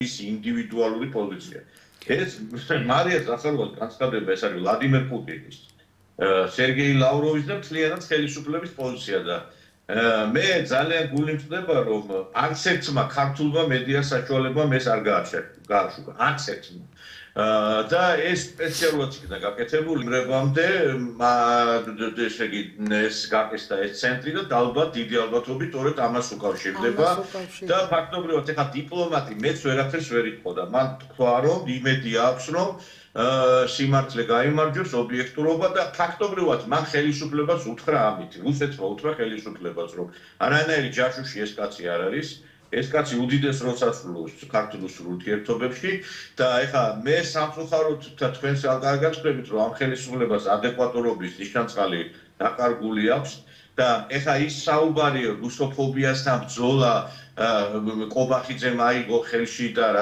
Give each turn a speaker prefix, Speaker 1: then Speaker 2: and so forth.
Speaker 1: მისი ინდივიდუალური პოზიცია. ეს მარიას ახალგაზრდა განცხადება ეს არის ვლადიმერ პუტინის, სერგეი ლავროვის და მთლიანად ხელისუფლების პოზიცია და მე ძალიან გული მწდება რომ არც ერთმა ქართულმა მედია საშუალებამ ეს არ გააშუქა არც ერთმა და ეს სპეციალურად იქნა გაკეთებული მრევამდე ესე იგი ეს გაკეთდა ეს ცენტრი და ალბათ დიდი ალბათობით სწორედ ამას უკავშირდება და ფაქტობრივად ეხა დიპლომატი მეც ვერაფერს ვერ იტყოდა მან თქვა რომ იმედი აქვს რომ სიმართლე გაიმარჯვებს ობიექტურობა და ფაქტობრივად მან ხელისუფლებას უთხრა ამით რუსეთმა უთხრა ხელისუფლებას რომ არანაირი ჯაშუში ეს კაცი არ არის ეს კაცი უდიდეს როლს ასრულებს ქართულ ურთიერთობებში და ეხა მე სამწუხაროდ და თქვენს არ გაგწევთ რომ ამ ხელისუფლებას ადეკვატურობის ნიშანწყალი დაკარგული აქვს და ეხა ის საუბარი რუსოფობიასთან ბრძოლა კობახიძემ აიღო ხელში და